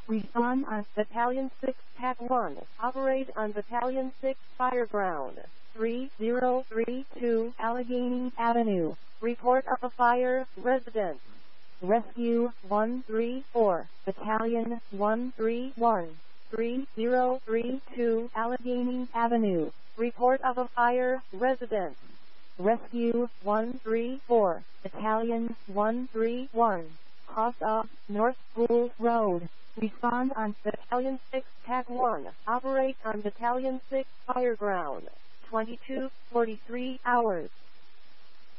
Respond on Battalion 6 TAC 1. Operate on Battalion 6 Fireground. 3032 Allegheny Avenue. Report of a fire, residence. Rescue 134, Battalion 131. 3032 Allegheny Avenue. Report of a fire, residence. Rescue 134, Battalion 131. Cross of North School Road. Respond on Battalion 6 TAC 1. Operate on Battalion 6 Fireground. 22:43 hours.